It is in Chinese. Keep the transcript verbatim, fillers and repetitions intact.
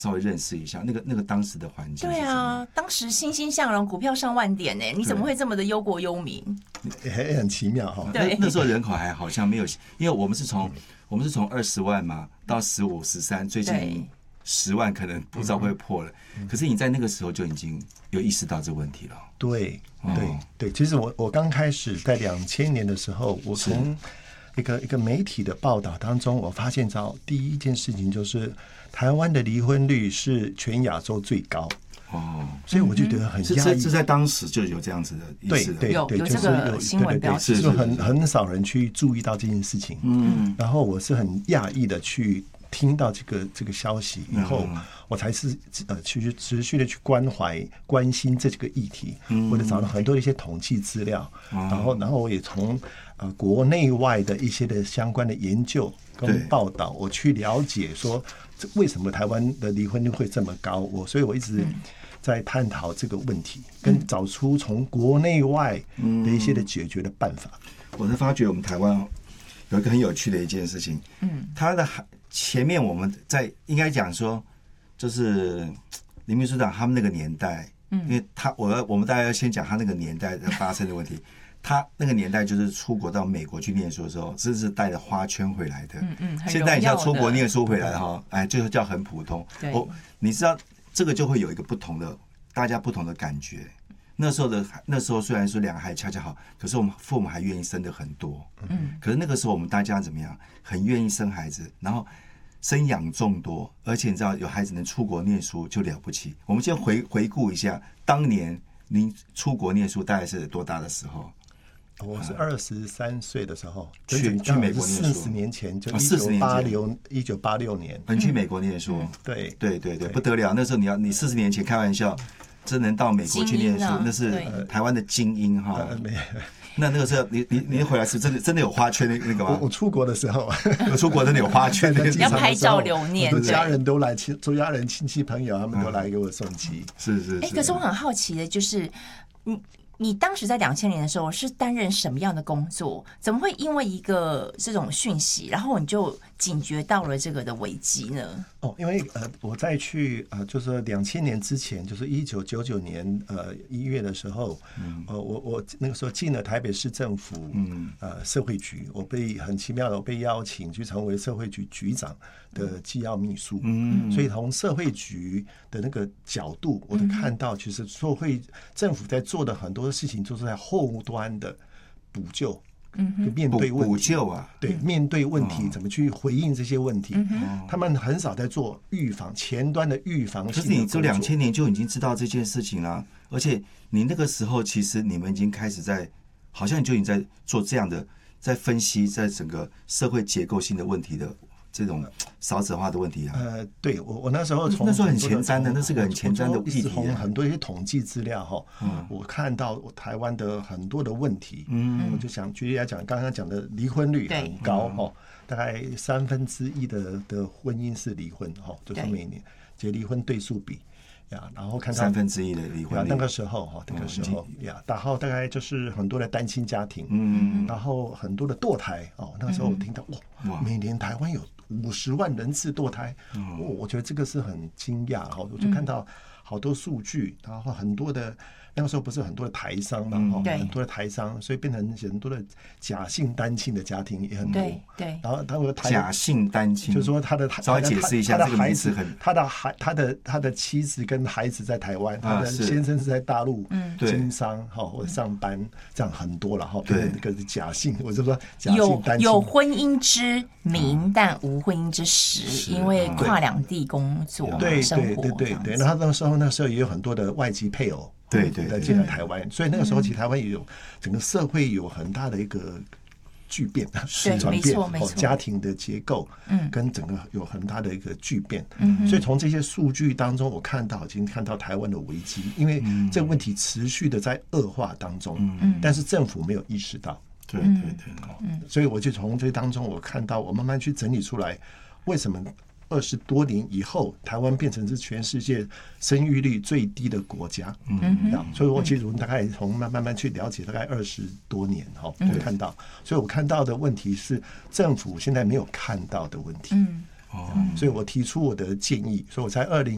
稍微认识一下那个那个当时的环境。 对啊，当时欣欣向荣，股票上万点呢，你怎么会这么的忧国忧民？ 也很奇妙哈。 那那时候人口还好像没有，因为我们是从我们是从二十万嘛到十五、十三，最近十万可能不知道会破了。可是你在那个时候就已经有意识到这个问题了。 对对对，其实我我刚开始在两千年的时候，我从一个一个媒体的报道当中，我发现到第一件事情就是台湾的离婚率是全亚洲最高。 哦， 所以我就觉得很压抑。 是在当时就有这样子的意思的， 对对对， 有这个新闻标题， 是很很少人去注意到这件事情。嗯，然后我是很讶异的去听到这个这个消息以后，嗯、我才是呃去持续的去关怀关心这个议题，嗯、或者找了很多的一些统计资料，嗯、然后然后我也从呃国内外的一些的相关的研究跟报道，我去了解说为什么台湾的离婚率会这么高。我所以我一直在探讨这个问题，跟找出从国内外的一些的解决的办法。 嗯、我是发觉我们台湾有一个很有趣的一件事情，嗯，它的前面我们在应该讲说，就是林秘书长他们那个年代，嗯，因为他我要我们大家要先讲他那个年代的发生的问题。他那个年代就是出国到美国去念书的时候，这是带着花圈回来的。嗯嗯，现在你要出国念书回来哈，哎，就叫很普通。我你知道这个就会有一个不同的，大家不同的感觉。那时候的那时候虽然说两个孩子恰恰好，可是我们父母还愿意生的很多。嗯，可是那个时候我们大家怎么样，很愿意生孩子，然后生养众多，而且你知道有孩子能出国念书就了不起。我们先回回顾一下，当年您出国念书大概是多大的时候？ 我是二十三岁的时候去去美国念书， 四十年前就一九八六一九八六年， 你去美国念书， 对对对对，不得了！那时候你要你四十年前开玩笑，真能到美国去念书，那是台湾的精英哈。那那个时候你你你回来是真的真的有花圈那那个吗？ 我我出国的时候， 我出国真的有花圈， 要拍照留念， 家人都来，亲家人亲戚朋友他们都来给我送机， 是是。 哎，可是我很好奇的就是，嗯。你当时在两千年的时候是担任什么样的工作？怎么会因为一个这种讯息，然后你就警觉到了这个的危机呢？ 哦，因为呃，我在去呃，就是两千年之前，就是一九九九年呃一月的时候，嗯，呃，我我那个时候进了台北市政府，嗯，呃，社会局，我被很奇妙的我被邀请去成为社会局局长的机要秘书，嗯，所以从社会局的那个角度，我就看到其实社会政府在做的很多事情，就是在后端的补救。嗯，面对问题， 补救啊， 对，面对问题怎么去回应这些问题？嗯、他们很少在做预防，前端的预防性的工作。 可是你这两千年就已经知道这件事情了，而且你那个时候其实你们已经开始在，好像你就已经在做这样的，在分析在整个社会结构性的问题的这种少子化的问题啊。 呃，对我我那时候从那时候很前瞻的，那是个很前瞻的议题、啊。 从很多一些统计资料哈，嗯、我看到台湾的很多的问题，嗯，我就想举例来讲，刚刚讲的离婚率很高哈，嗯、大概三分之一的的婚姻是离婚哈，就是每年结离婚对数比。呀，然后看到三分之一的离婚率， 那个时候哈，那个时候呀，然后大概就是很多的单亲家庭，嗯，然后很多的堕胎哦，那个时候我听到哇，每年台湾有五十万人次堕胎，嗯，我觉得这个是很惊讶哈，我就看到好多数据，然后很多的。那个时候不是很多的台商嘛，嗯、很多的台商，所以变成很多的假性单亲的家庭也很多。 对对。 然后他们假性单亲， 就是说他的稍微解释一下这个名词很， 他的孩他的他的妻子跟孩子在台湾，他的先生是在大陆经商哈或者上班，这样很多了哈。对，那个假性，我就说假性单亲有有婚姻之名，但无婚姻之实，因为跨两地工作对对对对对。然后那时候那时候也有很多的外籍配偶。 对对对， 进了台湾，所以那个时候其实台湾也有整个社会有很大的一个巨变、转变，哦，家庭的结构，嗯，跟整个有很大的一个巨变，嗯，所以从这些数据当中，我看到已经看到台湾的危机，因为这个问题持续的在恶化当中，嗯，但是政府没有意识到， 对对对， 嗯，所以我就从这当中我看到，我慢慢去整理出来，为什么二十多年以后，台湾变成是全世界生育率最低的国家。嗯，所以我其实大概从慢慢慢去了解，大概二十多年哈，就看到，所以我看到的问题是政府现在没有看到的问题。嗯，哦，所以我提出我的建议，所以我在二零